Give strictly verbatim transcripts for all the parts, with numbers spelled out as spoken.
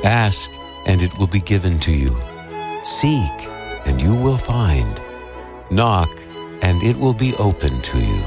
Ask, and it will be given to you. Seek, and you will find. Knock, and it will be open to you.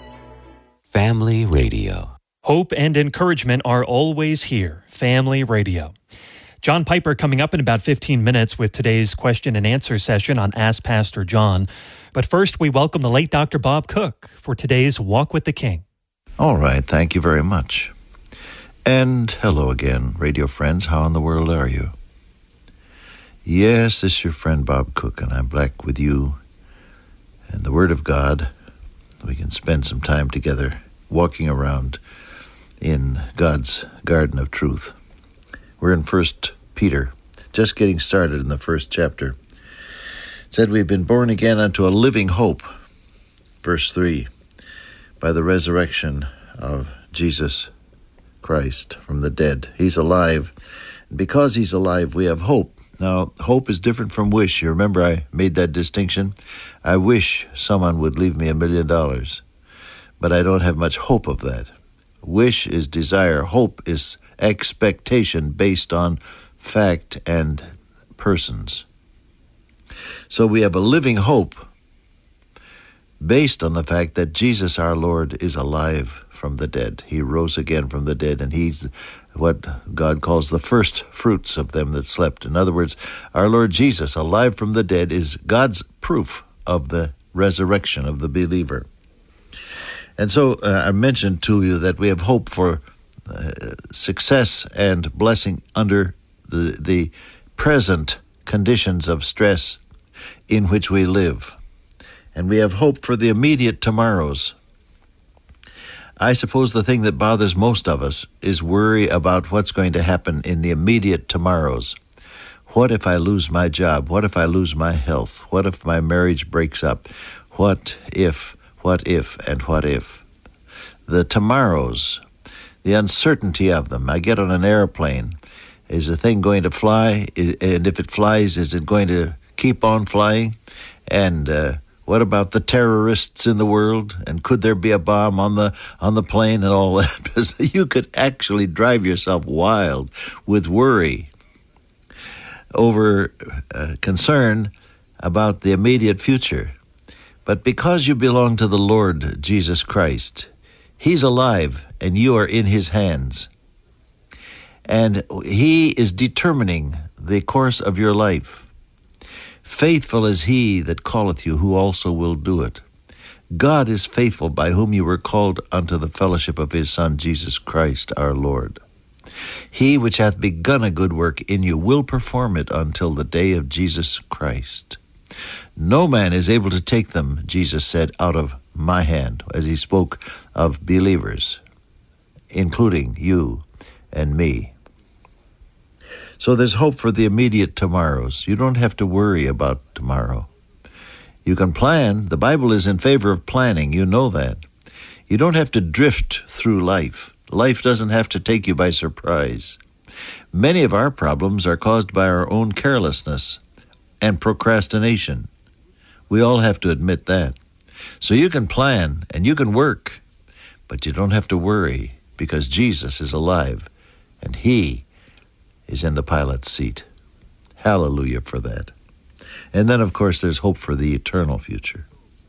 Family Radio. Hope and encouragement are always here. Family Radio. John Piper coming up in about fifteen minutes with today's question and answer session on Ask Pastor John. But first, we welcome the late Doctor Bob Cook for today's Walk with the King. All right, thank you very much. And hello again, radio friends. How in the world are you? Yes, this is your friend Bob Cook, and I'm back with you and the Word of God. We can spend some time together walking around in God's garden of truth. We're in First Peter, just getting started in the first chapter. It said we've been born again unto a living hope, verse three, by the resurrection of Jesus Christ from the dead. He's alive. And because he's alive, we have hope. Now, hope is different from wish. You remember I made that distinction? I wish someone would leave me a million dollars, but I don't have much hope of that. Wish is desire. Hope is expectation based on fact and persons. So we have a living hope based on the fact that Jesus our Lord is alive from the dead. He rose again from the dead, and he's what God calls the first fruits of them that slept. In other words, our Lord Jesus, alive from the dead, is God's proof of the resurrection of the believer. And so uh, I mentioned to you that we have hope for uh, success and blessing under the, the present conditions of stress in which we live. And we have hope for the immediate tomorrows. I suppose the thing that bothers most of us is worry about what's going to happen in the immediate tomorrows. What if I lose my job? What if I lose my health? What if my marriage breaks up? What if, what if, and what if? The tomorrows, the uncertainty of them. I get on an airplane. Is the thing going to fly? And if it flies, is it going to keep on flying? And uh, what about the terrorists in the world? And could there be a bomb on the on the plane and all that? Because you could actually drive yourself wild with worry over uh, concern about the immediate future. But because you belong to the Lord Jesus Christ, he's alive and you are in his hands. And he is determining the course of your life. Faithful is he that calleth you, who also will do it. God is faithful, by whom you were called unto the fellowship of his Son, Jesus Christ our Lord. He which hath begun a good work in you will perform it until the day of Jesus Christ. No man is able to take them, Jesus said, out of my hand, as he spoke of believers, including you and me. So there's hope for the immediate tomorrows. You don't have to worry about tomorrow. You can plan. The Bible is in favor of planning. You know that. You don't have to drift through life. Life doesn't have to take you by surprise. Many of our problems are caused by our own carelessness and procrastination. We all have to admit that. So you can plan and you can work, but you don't have to worry because Jesus is alive and he is in the pilot's seat. Hallelujah for that. And then, of course, there's hope for the eternal future.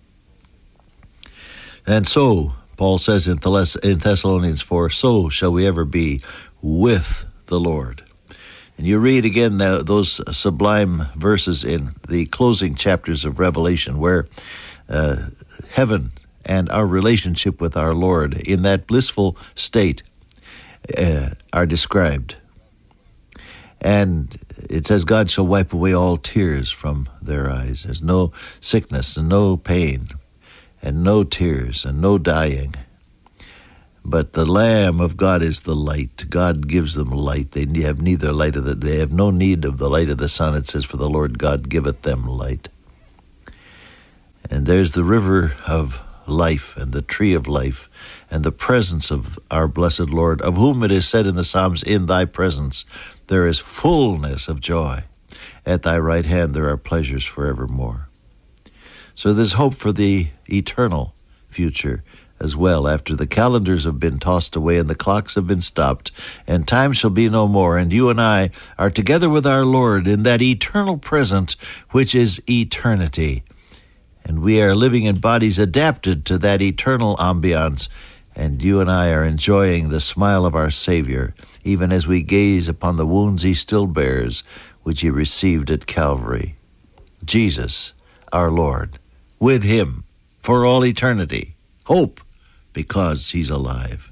And so, Paul says in Thessalonians four, so shall we ever be with the Lord. And you read again those sublime verses in the closing chapters of Revelation where uh, heaven and our relationship with our Lord in that blissful state uh, are described. And it says, God shall wipe away all tears from their eyes. There's no sickness and no pain and no tears and no dying. But the Lamb of God is the light. God gives them light. They have neither light of the, they have no need of the light of the sun. It says, for the Lord God giveth them light. And there's the river of life and the tree of life and the presence of our blessed Lord, of whom it is said in the Psalms, in thy presence there is fullness of joy. At thy right hand there are pleasures forevermore. So there's hope for the eternal future as well, after the calendars have been tossed away and the clocks have been stopped, and time shall be no more, and you and I are together with our Lord in that eternal present, which is eternity. And we are living in bodies adapted to that eternal ambiance, and you and I are enjoying the smile of our Savior, even as we gaze upon the wounds he still bears, which he received at Calvary. Jesus, our Lord, with him for all eternity. Hope, because he's alive.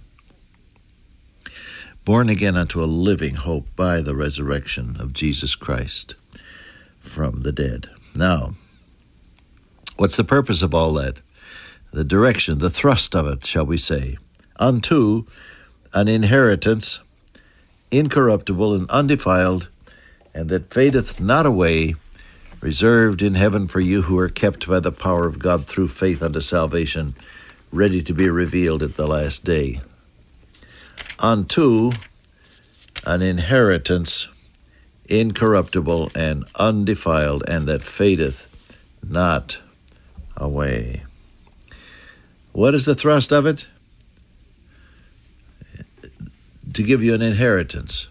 Born again unto a living hope by the resurrection of Jesus Christ from the dead. Now, what's the purpose of all that? The direction, the thrust of it, shall we say, unto an inheritance incorruptible and undefiled, and that fadeth not away, reserved in heaven for you who are kept by the power of God through faith unto salvation, ready to be revealed at the last day. Unto an inheritance incorruptible and undefiled, and that fadeth not away. What is the thrust of it? To give you an inheritance.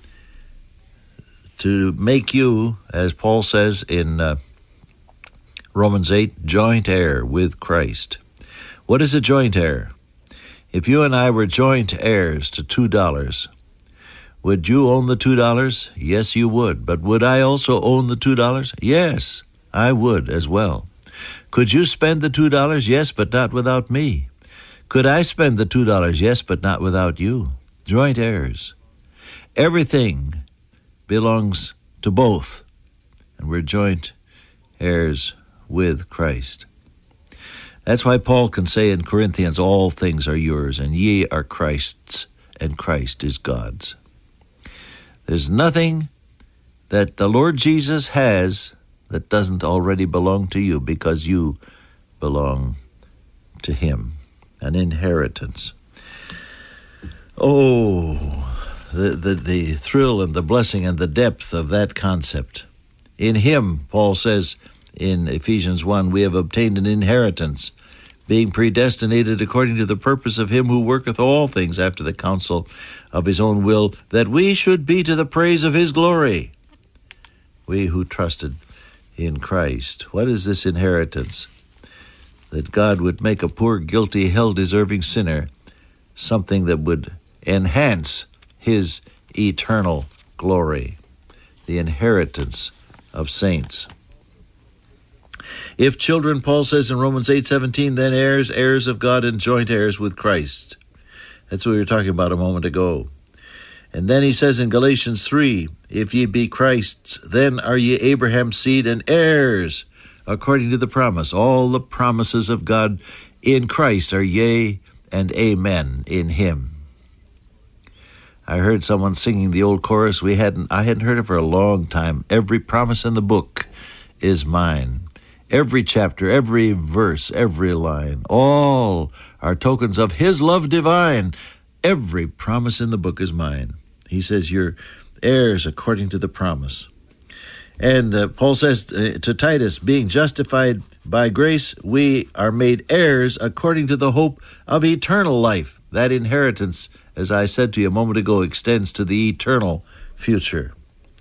To make you, as Paul says in uh, Romans eight, joint heir with Christ. What is a joint heir? If you and I were joint heirs to two dollars, would you own the two dollars? Yes, you would. But would I also own the two dollars? Yes, I would as well. Could you spend the two dollars? Yes, but not without me. Could I spend the two dollars? Yes, but not without you. Joint heirs. Everything belongs to both, and we're joint heirs with Christ. That's why Paul can say in Corinthians, all things are yours, and ye are Christ's, and Christ is God's. There's nothing that the Lord Jesus has that doesn't already belong to you, because you belong to him. An inheritance. Oh, the, the, the thrill and the blessing and the depth of that concept. In him, Paul says in Ephesians one, we have obtained an inheritance, being predestinated according to the purpose of him who worketh all things after the counsel of his own will, that we should be to the praise of his glory. We who trusted in Christ. What is this inheritance? That God would make a poor, guilty, hell-deserving sinner something that would enhance his eternal glory, the inheritance of saints. If children, Paul says in Romans eight seventeen, then heirs, heirs of God, and joint heirs with Christ. That's what we were talking about a moment ago. And then he says in Galatians three, if ye be Christ's, then are ye Abraham's seed and heirs, according to the promise. All the promises of God in Christ are yea and amen in him. I heard someone singing the old chorus. We hadn't, I hadn't heard it for a long time. Every promise in the book is mine. Every chapter, every verse, every line, all are tokens of his love divine. Every promise in the book is mine. He says, you're heirs according to the promise. And uh, Paul says uh, to Titus, being justified by grace, we are made heirs according to the hope of eternal life. That inheritance, as I said to you a moment ago, extends to the eternal future.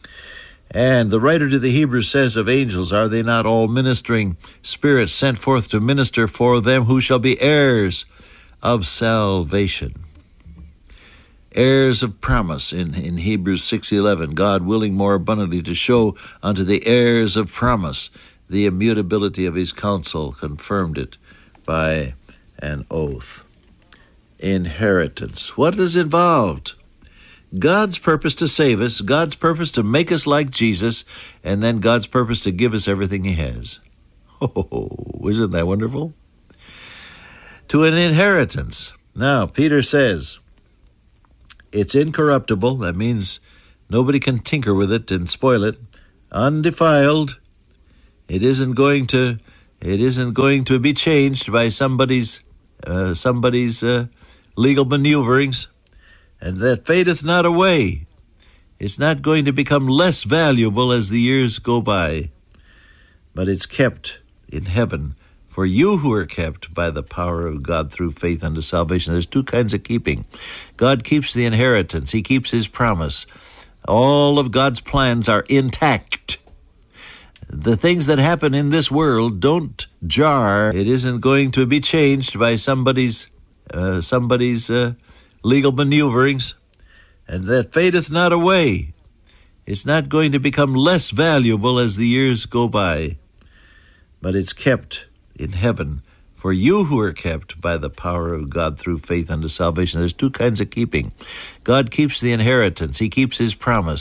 And the writer to the Hebrews says of angels, are they not all ministering spirits sent forth to minister for them who shall be heirs of salvation? Heirs of promise in, in Hebrews six eleven, God willing more abundantly to show unto the heirs of promise the immutability of his counsel, confirmed it by an oath. Inheritance. What is involved? God's purpose to save us, God's purpose to make us like Jesus, and then God's purpose to give us everything he has. Oh, isn't that wonderful? To an inheritance. Now, Peter says, it's incorruptible. That means nobody can tinker with it and spoil it. Undefiled. It isn't going to. It isn't going to be changed by somebody's uh, somebody's uh, legal maneuverings. And that fadeth not away. It's not going to become less valuable as the years go by, but it's kept in heaven For you who are kept by the power of God through faith unto salvation. There's two kinds of keeping. God keeps the inheritance. He keeps his promise. All of God's plans are intact. The things that happen in this world don't jar. It isn't going to be changed by somebody's uh, somebody's uh, legal maneuverings. And that fadeth not away. It's not going to become less valuable as the years go by, but it's kept in heaven. For you who are kept by the power of God through faith unto salvation. There's two kinds of keeping. God keeps the inheritance. He keeps his promise.